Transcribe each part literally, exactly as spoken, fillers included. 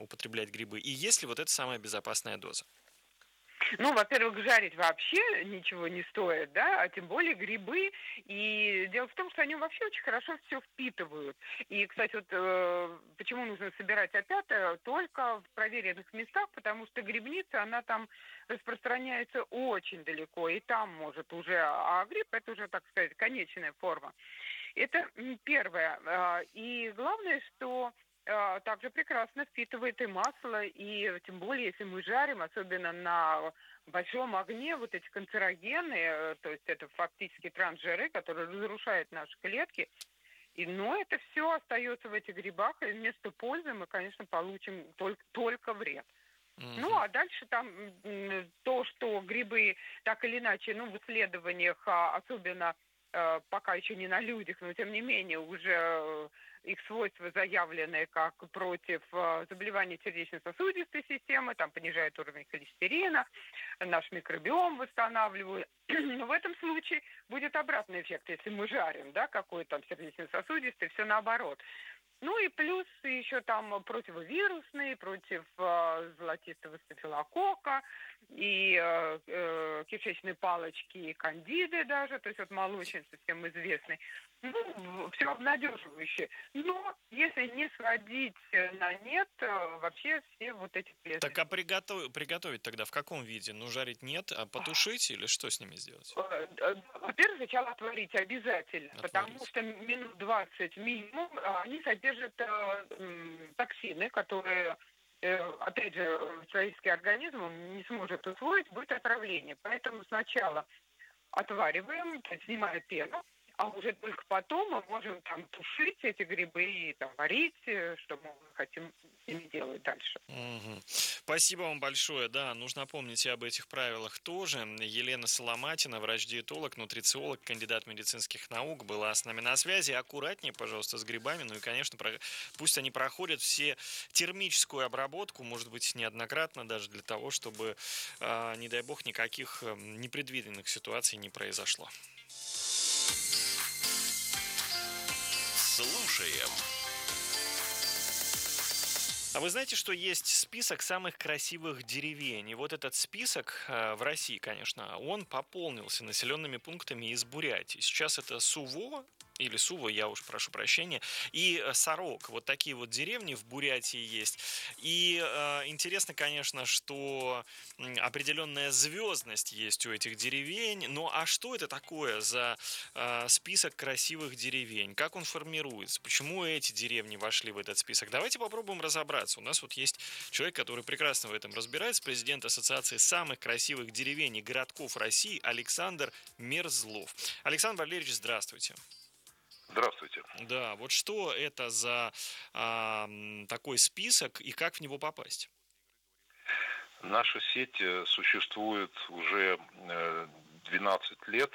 употреблять грибы? И есть ли вот эта самая безопасная доза? Ну, во-первых, жарить вообще ничего не стоит, да, а тем более грибы. И дело в том, что они вообще очень хорошо все впитывают. И, кстати, вот э, почему нужно собирать опята только в проверенных местах, потому что грибница, она там распространяется очень далеко, и там может уже, а гриб это уже, так сказать, конечная форма. Это м, первое. А, И главное, что а, также прекрасно впитывает и масло, и тем более, если мы жарим, особенно на большом огне, вот эти канцерогены, э, то есть это фактически трансжиры, которые разрушают наши клетки, и, но это все остается в этих грибах, и вместо пользы мы, конечно, получим только, только вред. Ну, Мгм. а дальше там м, то, что грибы так или иначе, ну, в исследованиях, а, особенно э, пока еще не на людях, но тем не менее уже э, их свойства заявлены как против э, заболеваний сердечно-сосудистой системы, там понижает уровень холестерина, наш микробиом восстанавливают. Но в этом случае будет обратный эффект, если мы жарим, да, какой там сердечно-сосудистый, все наоборот. Ну и плюс еще там противовирусные, против э, золотистого стафилококка и э, э, кишечной палочки, и кандиды даже, то есть вот молочницы всем известный. Ну, все обнадеживающе. Но если не сводить э, на нет, э, вообще все вот эти Так полезные. а приготов- приготовить тогда в каком виде? Ну, жарить нет, а потушить или что с ними сделать? Э, э, Во-первых, сначала отварить обязательно, потому Отварить. что минут двадцать минимум а, они содержат э, м, токсины, которые, э, опять же, э, человеческий организм он не сможет усвоить, будет отравление. Поэтому сначала отвариваем, то есть снимая пену, а уже только потом мы можем там тушить эти грибы и там варить, э, что мы хотим с ними делать дальше. Мгм. Спасибо вам большое. Да, нужно помнить и об этих правилах тоже. Елена Соломатина, врач-диетолог, нутрициолог, кандидат медицинских наук, была с нами на связи. Аккуратнее, пожалуйста, с грибами. Ну и, конечно, про- пусть они проходят все термическую обработку, может быть, неоднократно даже для того, чтобы, а, не дай бог, никаких э, непредвиденных ситуаций не произошло. Слушаем. А вы знаете, что есть список самых красивых деревень? И вот этот список э, в России, конечно, он пополнился населенными пунктами из Бурятии. Сейчас это Суво, или Сува, я уж прошу прощения, и э, Сорок. Вот такие вот деревни в Бурятии есть. И э, интересно, конечно, что м, определенная звездность есть у этих деревень. Ну а что это такое за э, список красивых деревень? Как он формируется? Почему эти деревни вошли в этот список? Давайте попробуем разобраться. У нас вот есть человек, который прекрасно в этом разбирается, президент Ассоциации самых красивых деревень и городков России Александр Мерзлов. Александр Валерьевич, здравствуйте. Здравствуйте. Да, вот что это за а, м, такой список и как в него попасть? Наша сеть э, существует уже э, двенадцать лет.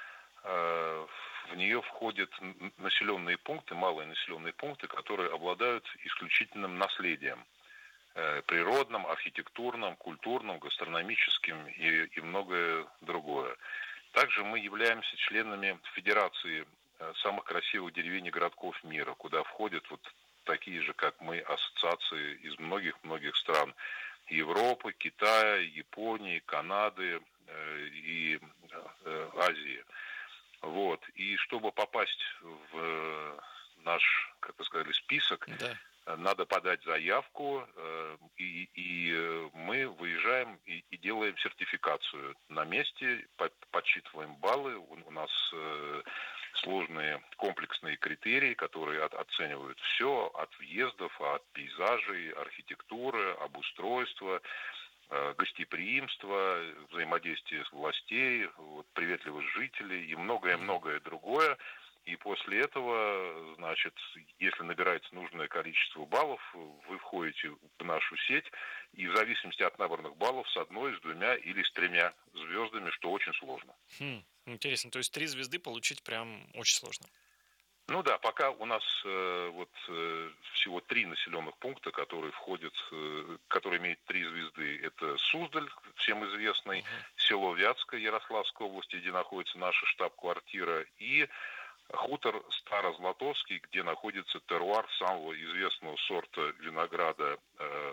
Э, В нее входят н- населенные пункты, малые населенные пункты, которые обладают исключительным наследием. э, Природным, архитектурным, культурным, гастрономическим и, и многое другое. Также мы являемся членами Федерации э, самых красивых деревень и городков мира, куда входят вот такие же, как мы, ассоциации из многих-многих стран Европы, Китая, Японии, Канады э, и э, Азии. Вот. И чтобы попасть в э, наш, как вы сказали, список, Да. э, надо подать заявку, э, и, и э, мы выезжаем и, и делаем сертификацию на месте, по- подсчитываем баллы. У, у нас э, сложные комплексные критерии, которые от- оценивают все, от въездов, от пейзажей, архитектуры, обустройства, э, гостеприимства, взаимодействия с властей, вот, приветливость жителей и Мгм. многое-многое другое. И после этого, значит, если набирается нужное количество баллов, вы входите в нашу сеть, и в зависимости от набранных баллов с одной, с двумя или с тремя звездами, что очень сложно. Хм, интересно, то есть три звезды получить прям очень сложно. Ну да, пока у нас э, вот э, всего три населенных пункта, которые входят, э, которые имеют три звезды. Это Суздаль, всем известный, Мгм. село Вятское Ярославской области, где находится наша штаб-квартира, и хутор Старозлатовский, где находится теруар самого известного сорта винограда э,